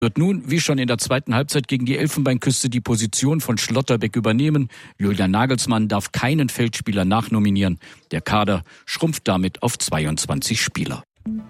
Wird nun, wie schon in der zweiten Halbzeit gegen die Elfenbeinküste, die Position von Schlotterbeck übernehmen. Julian Nagelsmann darf keinen Feldspieler nachnominieren. Der Kader schrumpft damit auf 22 Spieler.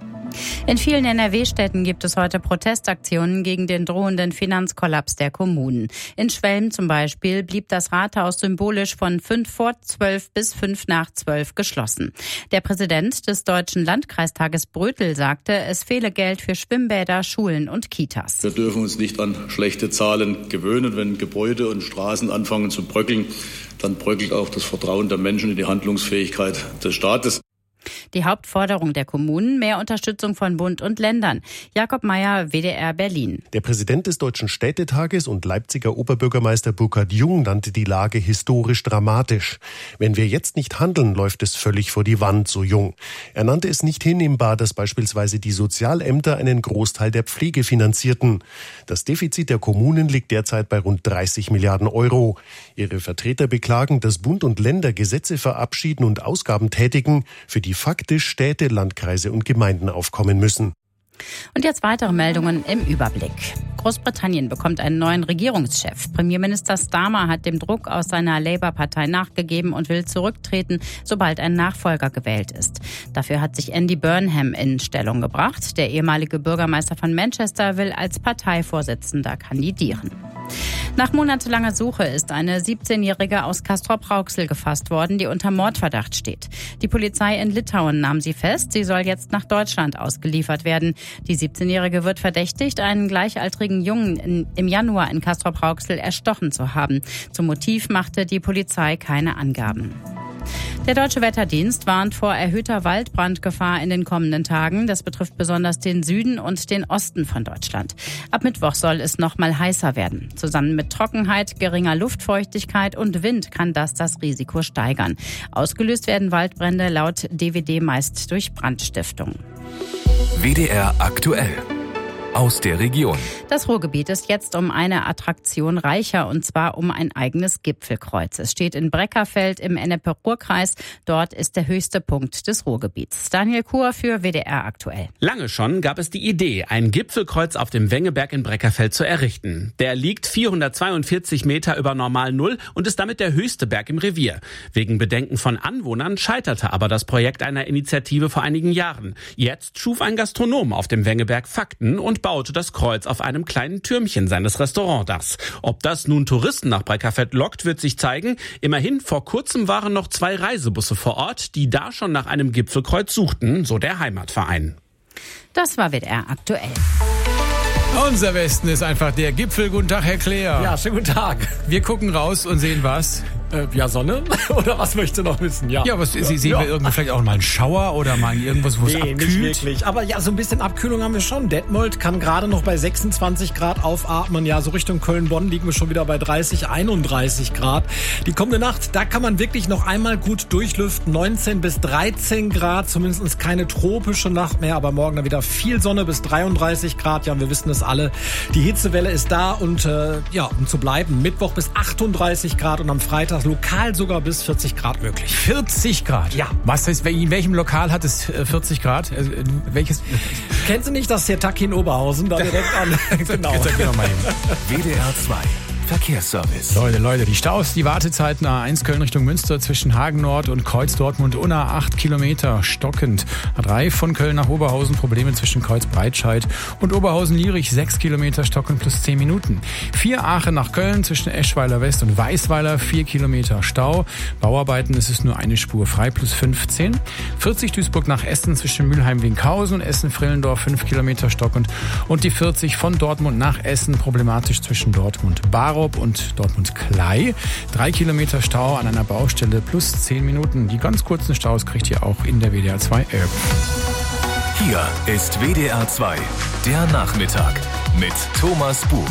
In vielen NRW-Städten gibt es heute Protestaktionen gegen den drohenden Finanzkollaps der Kommunen. In Schwelm zum Beispiel blieb das Rathaus symbolisch von 11:55 bis 11:55 geschlossen. Der Präsident des Deutschen Landkreistages Brötel sagte, es fehle Geld für Schwimmbäder, Schulen und Kitas. Wir dürfen uns nicht an schlechte Zahlen gewöhnen. Wenn Gebäude und Straßen anfangen zu bröckeln, dann bröckelt auch das Vertrauen der Menschen in die Handlungsfähigkeit des Staates. Die Hauptforderung der Kommunen: mehr Unterstützung von Bund und Ländern. Jakob Mayer, WDR Berlin. Der Präsident des Deutschen Städtetages und Leipziger Oberbürgermeister Burkhard Jung nannte die Lage historisch dramatisch. Wenn wir jetzt nicht handeln, läuft es völlig vor die Wand, so Jung. Er nannte es nicht hinnehmbar, dass beispielsweise die Sozialämter einen Großteil der Pflege finanzierten. Das Defizit der Kommunen liegt derzeit bei rund 30 Milliarden Euro. Ihre Vertreter beklagen, dass Bund und Länder Gesetze verabschieden und Ausgaben tätigen, für die faktisch Städte, Landkreise und Gemeinden aufkommen müssen. Und jetzt weitere Meldungen im Überblick. Großbritannien bekommt einen neuen Regierungschef. Premierminister Starmer hat dem Druck aus seiner Labour-Partei nachgegeben und will zurücktreten, sobald ein Nachfolger gewählt ist. Dafür hat sich Andy Burnham in Stellung gebracht. Der ehemalige Bürgermeister von Manchester will als Parteivorsitzender kandidieren. Nach monatelanger Suche ist eine 17-Jährige aus Castrop-Rauxel gefasst worden, die unter Mordverdacht steht. Die Polizei in Litauen nahm sie fest. Sie soll jetzt nach Deutschland ausgeliefert werden. Die 17-Jährige wird verdächtigt, einen gleichaltrigen Jungen im Januar in Castrop-Rauxel erstochen zu haben. Zum Motiv machte die Polizei keine Angaben. Der Deutsche Wetterdienst warnt vor erhöhter Waldbrandgefahr in den kommenden Tagen. Das betrifft besonders den Süden und den Osten von Deutschland. Ab Mittwoch soll es noch mal heißer werden. Zusammen mit Trockenheit, geringer Luftfeuchtigkeit und Wind kann das Risiko steigern. Ausgelöst werden Waldbrände laut DWD meist durch Brandstiftung. WDR aktuell. Aus der Region. Das Ruhrgebiet ist jetzt um eine Attraktion reicher, und zwar um ein eigenes Gipfelkreuz. Es steht in Breckerfeld im Ennepe-Ruhr-Kreis. Dort ist der höchste Punkt des Ruhrgebiets. Daniel Kuhr für WDR aktuell. Lange schon gab es die Idee, ein Gipfelkreuz auf dem Wengeberg in Breckerfeld zu errichten. Der liegt 442 Meter über Normalnull und ist damit der höchste Berg im Revier. Wegen Bedenken von Anwohnern scheiterte aber das Projekt einer Initiative vor einigen Jahren. Jetzt schuf ein Gastronom auf dem Wengeberg Fakten und baute das Kreuz auf einem kleinen Türmchen seines Restaurantdachs. Ob das nun Touristen nach Breckerfeld lockt, wird sich zeigen. Immerhin, vor kurzem waren noch 2 Reisebusse vor Ort, die da schon nach einem Gipfelkreuz suchten, so der Heimatverein. Das war WDR aktuell. Unser Westen ist einfach der Gipfel. Guten Tag, Herr Kleer. Ja, schönen guten Tag. Wir gucken raus und sehen was? Ja, Sonne? Oder was möchtest du noch wissen? Ja, was sehen wir irgendwo vielleicht auch mal einen Schauer oder mal irgendwas, wo es abkühlt? Nicht wirklich. Aber ja, so ein bisschen Abkühlung haben wir schon. Detmold kann gerade noch bei 26 Grad aufatmen. Ja, so Richtung Köln-Bonn liegen wir schon wieder bei 30, 31 Grad. Die kommende Nacht, da kann man wirklich noch einmal gut durchlüften. 19 bis 13 Grad, zumindest keine tropische Nacht mehr. Aber morgen dann wieder viel Sonne bis 33 Grad. Ja, und wir wissen es alle. Die Hitzewelle ist da und um zu bleiben. Mittwoch bis 38 Grad und am Freitag lokal sogar bis 40 Grad möglich. 40 Grad? Ja. Was heißt, in welchem Lokal hat es 40 Grad? Welches? Kennst du nicht das Sertaki in Oberhausen? Da direkt an. Genau. WDR 2. Verkehrsservice. Leute, die Staus, die Wartezeiten A1 Köln Richtung Münster zwischen Hagen Nord und Kreuz Dortmund-Unna 8 Kilometer stockend. A3 von Köln nach Oberhausen, Probleme zwischen Kreuz Breitscheid und Oberhausen-Lierich 6 Kilometer stockend plus 10 Minuten. 4 Aachen nach Köln zwischen Eschweiler West und Weißweiler 4 Kilometer Stau. Bauarbeiten ist es nur eine Spur frei plus 15. 40 Duisburg nach Essen zwischen Mülheim-Winkhausen und Essen-Frillendorf 5 Kilometer stockend. Und die 40 von Dortmund nach Essen problematisch zwischen Dortmund-Barop und Dortmund-Klei. 3 Kilometer Stau an einer Baustelle plus 10 Minuten. Die ganz kurzen Staus kriegt ihr auch in der WDR 2 App. Hier ist WDR 2, der Nachmittag mit Thomas Bug.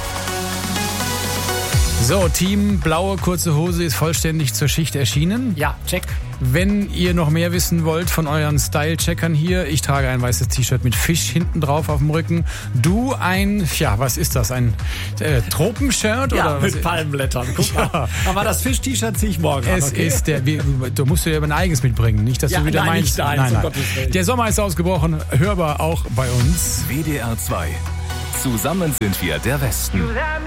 So, Team Blaue Kurze Hose ist vollständig zur Schicht erschienen. Ja, check. Wenn ihr noch mehr wissen wollt von euren Style-Checkern hier, ich trage ein weißes T-Shirt mit Fisch hinten drauf auf dem Rücken. Du was ist das? Ein Tropenshirt? Ja, oder mit Palmblättern. Guck mal. Aber das Fisch-T-Shirt ziehe ich morgen an, okay? Du musst dir ein eigenes mitbringen, nicht, dass du wieder meinst. Nein. Der Sommer ist ausgebrochen, hörbar auch bei uns. WDR 2. Zusammen sind wir der Westen.